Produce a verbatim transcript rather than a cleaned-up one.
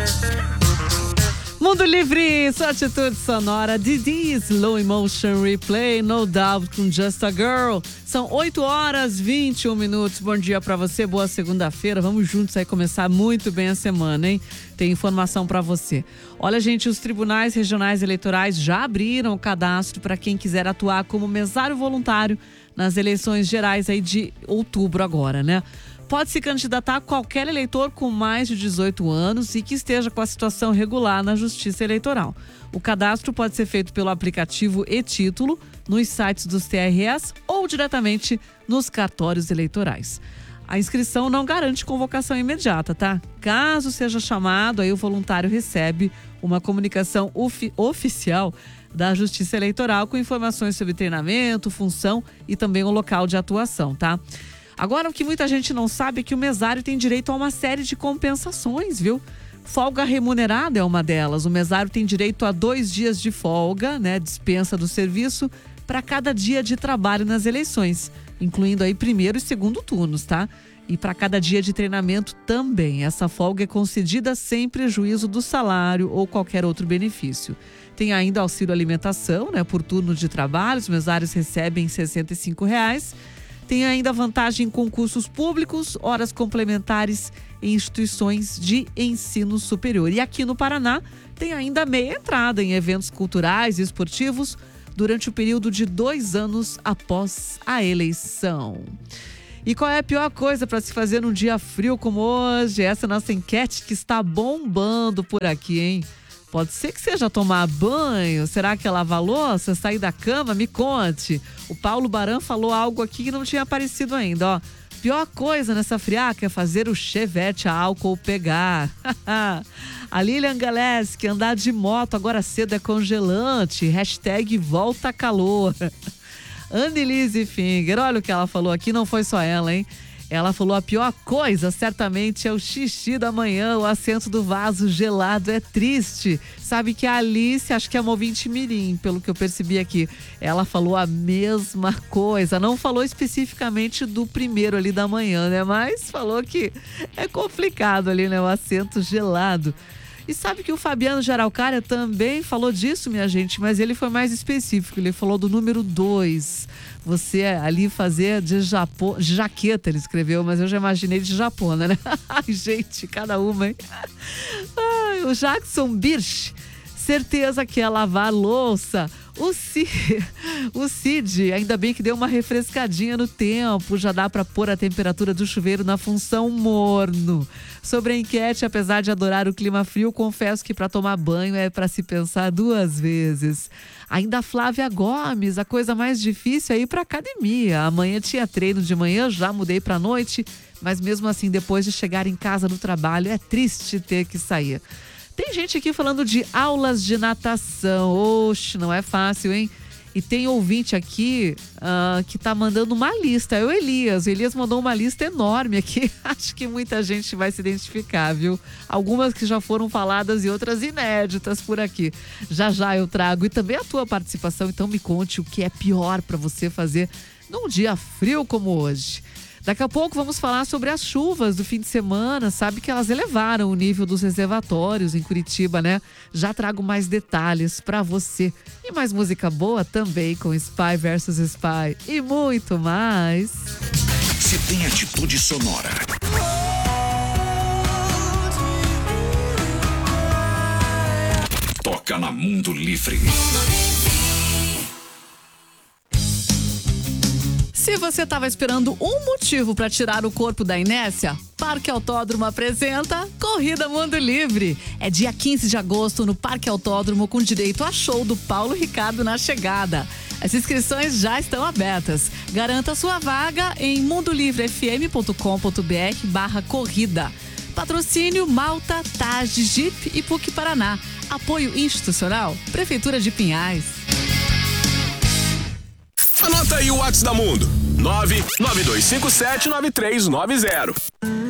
Mundo Livre, sua atitude sonora. Didi, Slow Emotion Replay, No Doubt com Just a Girl. São oito horas e vinte e um minutos. Bom dia pra você, boa segunda-feira. Vamos juntos aí começar muito bem a semana, hein? Tem informação pra você. Olha, gente, os tribunais regionais eleitorais já abriram o cadastro para quem quiser atuar como mesário voluntário nas eleições gerais aí de outubro agora, né? Pode se candidatar qualquer eleitor com mais de dezoito anos e que esteja com a situação regular na Justiça Eleitoral. O cadastro pode ser feito pelo aplicativo e-Título, nos sites dos T R Es ou diretamente nos cartórios eleitorais. A inscrição não garante convocação imediata, tá? Caso seja chamado, aí o voluntário recebe uma comunicação ofi- oficial da Justiça Eleitoral com informações sobre treinamento, função e também o local de atuação, tá? Agora, o que muita gente não sabe é que o mesário tem direito a uma série de compensações, viu? Folga remunerada é uma delas. O mesário tem direito a dois dias de folga, né? Dispensa do serviço para cada dia de trabalho nas eleições, incluindo aí primeiro e segundo turnos, tá? E para cada dia de treinamento também. Essa folga é concedida sem prejuízo do salário ou qualquer outro benefício. Tem ainda auxílio alimentação, né? Por turno de trabalho, os mesários recebem sessenta e cinco reais. Tem ainda vantagem em concursos públicos, horas complementares em instituições de ensino superior. E aqui no Paraná tem ainda meia entrada em eventos culturais e esportivos durante o período de dois anos após a eleição. E qual é a pior coisa para se fazer num dia frio como hoje? Essa é a nossa enquete que está bombando por aqui, hein? Pode ser que seja tomar banho, será que é lavar louça, sair da cama? Me conte. O Paulo Baran falou algo aqui que não tinha aparecido ainda, ó. Pior coisa nessa friaca é fazer o chevette a álcool pegar. A Lilian Galeski, andar de moto agora cedo é congelante. Hashtag volta calor. Annelise Finger, olha o que ela falou aqui, não foi só ela, hein? Ela falou: a pior coisa certamente é o xixi da manhã, o assento do vaso gelado é triste. Sabe que a Alice, acho que é uma ouvinte mirim, pelo que eu percebi aqui, ela falou a mesma coisa. Não falou especificamente do primeiro ali da manhã, né? Mas falou que é complicado ali, né? O assento gelado. E sabe que o Fabiano de Araucária também falou disso, minha gente, mas ele foi mais específico, ele falou do número dois. Você ali fazer de Japão, jaqueta, ele escreveu, mas eu já imaginei de japona, né? Ai, gente, cada uma, hein? Ai, o Jackson Birch, certeza que é lavar louça. O Cid, o Cid, ainda bem que deu uma refrescadinha no tempo, já dá para pôr a temperatura do chuveiro na função morno. Sobre a enquete, apesar de adorar o clima frio, confesso que para tomar banho é para se pensar duas vezes. Ainda a Flávia Gomes, a coisa mais difícil é ir para academia. Amanhã tinha treino de manhã, já mudei para noite, mas mesmo assim, depois de chegar em casa do trabalho, é triste ter que sair. Tem gente aqui falando de aulas de natação. Oxe, não é fácil, hein? E tem ouvinte aqui uh, que tá mandando uma lista. É o Elias. O Elias mandou uma lista enorme aqui. Acho que muita gente vai se identificar, viu? Algumas que já foram faladas e outras inéditas por aqui. Já já eu trago. E também a tua participação. Então me conte o que é pior para você fazer num dia frio como hoje. Daqui a pouco vamos falar sobre as chuvas do fim de semana. Sabe que elas elevaram o nível dos reservatórios em Curitiba, né? Já trago mais detalhes pra você. E mais música boa também com Spy versus Spy. E muito mais. Se tem atitude sonora. Toca na Mundo Livre. Se você estava esperando um motivo para tirar o corpo da inércia, Parque Autódromo apresenta Corrida Mundo Livre. É dia quinze de agosto no Parque Autódromo com direito a show do Paulo Ricardo na chegada. As inscrições já estão abertas. Garanta sua vaga em mundolivrefm.com.br barra corrida. Patrocínio Malta, Taj, Jeep e P U C Paraná. Apoio institucional, Prefeitura de Pinhais. Anota aí o WhatsApp da Mundo. nove nove dois cinco sete nove três nove zero.